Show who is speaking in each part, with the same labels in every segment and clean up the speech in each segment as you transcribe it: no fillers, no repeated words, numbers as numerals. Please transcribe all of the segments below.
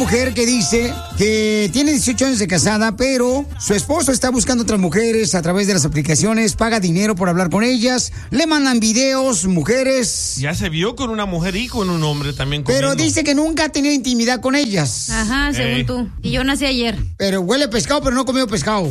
Speaker 1: mujer que dice que tiene 18 años de casada, pero su esposo está buscando otras mujeres a través de las aplicaciones, paga dinero por hablar con ellas, le mandan videos, mujeres.
Speaker 2: Ya se vio con una mujer y con un hombre también comiendo.
Speaker 1: Pero dice que nunca ha tenido intimidad con ellas.
Speaker 3: Ajá, según tú. Y yo nací ayer.
Speaker 1: Pero huele pescado, pero no comió pescado.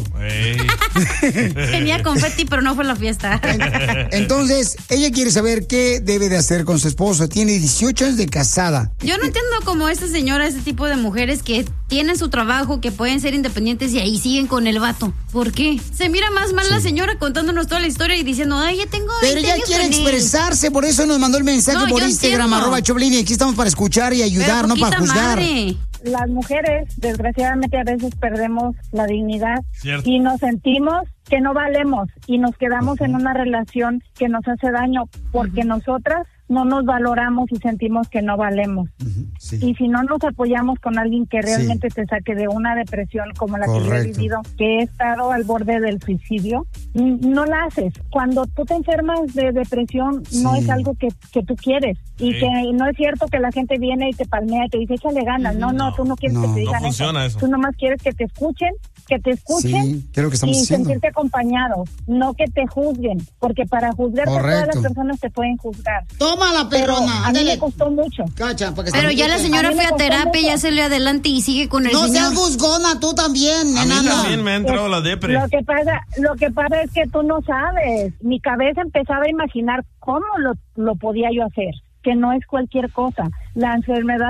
Speaker 3: Tenía confeti, pero no fue la fiesta.
Speaker 1: Entonces, ella quiere saber qué debe de hacer con su esposo. Tiene 18 años de casada.
Speaker 3: Yo no entiendo como esta señora, este tipo de mujeres que tienen su trabajo, que pueden ser independientes y ahí siguen con el vato. ¿Por qué? Se mira más mal la señora contándonos toda la historia y diciendo, ay, ya tengo 20
Speaker 1: Pero ella
Speaker 3: años
Speaker 1: quiere
Speaker 3: con él.
Speaker 1: expresarse, por eso nos mandó el mensaje por Instagram, @Choplin, y aquí estamos para escuchar y ayudar, no para juzgar.
Speaker 3: Madre.
Speaker 4: Las mujeres, desgraciadamente, a veces perdemos la dignidad.
Speaker 2: Cierto.
Speaker 4: Y nos sentimos que no valemos y nos quedamos en una relación que nos hace daño porque nosotras no nos valoramos y sentimos que no valemos.
Speaker 1: Sí.
Speaker 4: Y si no nos apoyamos con alguien que realmente te saque de una depresión como la que yo he vivido, que he estado al borde del suicidio, no la haces. Cuando tú te enfermas de depresión, no es algo que tú quieres. Y que no es cierto que la gente viene y te palmea y te dice, échale ganas. No, tú no quieres que te digan eso. Tú nomás quieres que te escuchen
Speaker 1: sí, creo que estamos
Speaker 4: y
Speaker 1: haciendo.
Speaker 4: sentirte acompañado, no que te juzguen, porque para juzgarte todas las personas te pueden juzgar.
Speaker 1: Toma la perrona.
Speaker 4: A mí me costó mucho.
Speaker 1: Cacha,
Speaker 3: pero ya la señora fue a terapia, ya se le adelante y sigue con el señor.
Speaker 1: No seas juzgona, tú también,
Speaker 2: a mí también me ha entrado la depre.
Speaker 4: Lo que pasa es que tú no sabes. Mi cabeza empezaba a imaginar cómo lo podía yo hacer, que no es cualquier cosa. La enfermedad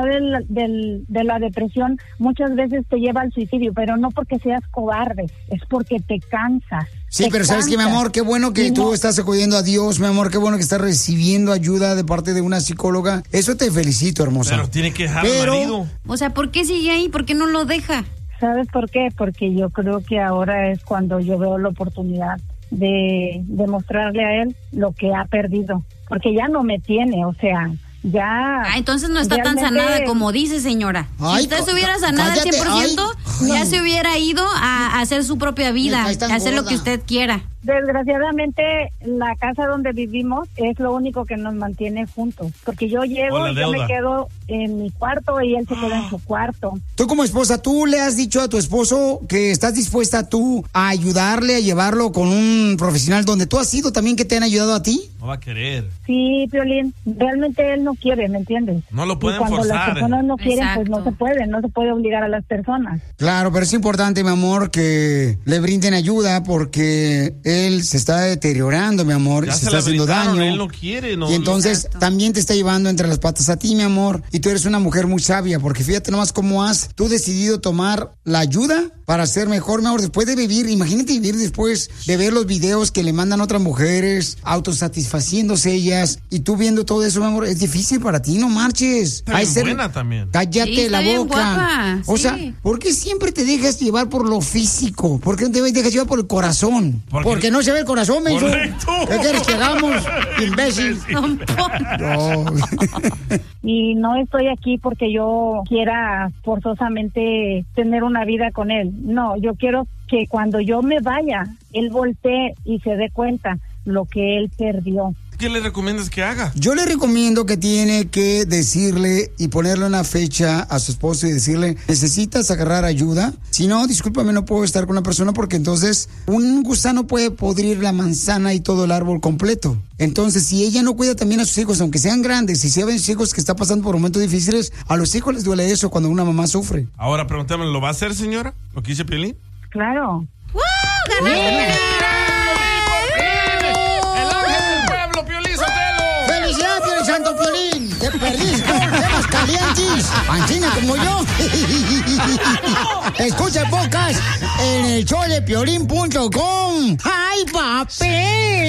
Speaker 4: de la depresión muchas veces te lleva al suicidio, pero no porque seas cobarde, es porque te cansas.
Speaker 1: Sí, pero ¿sabes qué, mi amor? Qué bueno que tú estás acudiendo a Dios, mi amor. Qué bueno que estás recibiendo ayuda de parte de una psicóloga. Eso te felicito, hermosa.
Speaker 2: Pero tiene que dejar al marido.
Speaker 3: O sea, ¿por qué sigue ahí? ¿Por qué no lo deja?
Speaker 4: ¿Sabes por qué? Porque yo creo que ahora es cuando yo veo la oportunidad de mostrarle a él lo que ha perdido. Porque ya no me tiene, o sea, ya...
Speaker 3: entonces no está tan sanada como dice, señora. Si usted se hubiera sanado al 100%, ya se hubiera ido a hacer su propia vida, a hacer lo que usted quiera.
Speaker 4: Desgraciadamente, la casa donde vivimos es lo único que nos mantiene juntos. Porque yo llego y yo me quedo en mi cuarto y él se queda en su cuarto.
Speaker 1: Tú como esposa, ¿tú le has dicho a tu esposo que estás dispuesta tú a ayudarle, a llevarlo con un profesional donde tú has sido también, que te han ayudado a ti?
Speaker 2: No va a querer.
Speaker 4: Sí, Piolín, realmente él no quiere, ¿me entiendes?
Speaker 2: No lo pueden
Speaker 4: forzar. Cuando las personas no quieren, pues no se puede obligar a las personas.
Speaker 1: Claro, pero es importante, mi amor, que le brinden ayuda porque él se está deteriorando, mi amor, se está haciendo daño.
Speaker 2: Él no quiere, no.
Speaker 1: Y entonces también te está llevando entre las patas a ti, mi amor. Y tú eres una mujer muy sabia, porque fíjate nomás cómo has tú decidido tomar la ayuda para ser mejor, mi amor. Después de vivir, imagínate vivir después de ver los videos que le mandan otras mujeres, autosatisfaciéndose ellas, y tú viendo todo eso, mi amor, es difícil para ti, no marches.
Speaker 2: Está bien buena también.
Speaker 1: Cállate la boca.
Speaker 3: Guapa,
Speaker 1: o sea, ¿por qué siempre te dejas llevar por lo físico? ¿Por qué no te dejas llevar por el corazón? Porque no se ve el corazón, menso. ¿Qué quieres que hagamos, imbécil?
Speaker 4: No. Y no estoy aquí porque yo quiera forzosamente tener una vida con él. No, yo quiero que cuando yo me vaya, él voltee y se dé cuenta lo que él perdió.
Speaker 2: ¿Qué le recomiendas que haga?
Speaker 1: Yo le recomiendo que tiene que decirle y ponerle una fecha a su esposo y decirle, necesitas agarrar ayuda. Si no, discúlpame, no puedo estar con una persona porque entonces un gusano puede podrir la manzana y todo el árbol completo. Entonces, si ella no cuida también a sus hijos, aunque sean grandes, y si ven sus hijos que están pasando por momentos difíciles, a los hijos les duele eso cuando una mamá sufre.
Speaker 2: Ahora, pregúntame, ¿lo va a hacer, señora? ¿Lo que dice Piolín?
Speaker 4: Claro.
Speaker 3: ¡Ganaste!
Speaker 1: Santo Piolín, te perdiste temas calientes, Ancina como yo. Escucha el podcast en el showdepiolín.com. ¡Ay, papi!